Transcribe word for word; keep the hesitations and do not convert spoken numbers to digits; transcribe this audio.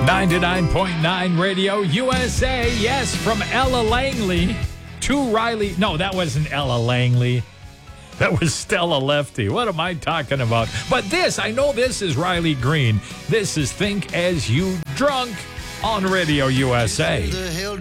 ninety-nine point nine Radio U S A. Yes, from Ella Langley to Riley. No, that wasn't Ella Langley. That was Stella Lefty. What am I talking about? But this, I know this is Riley Green. This is Think As You Drunk on Radio U S A.